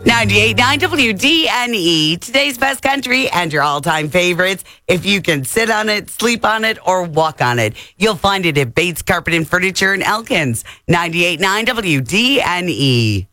98.9 WDNE, today's best country and your all-time favorites. If you can sit on it, sleep on it, or walk on it, you'll find it at Bates Carpet and Furniture in Elkins. 98.9 WDNE.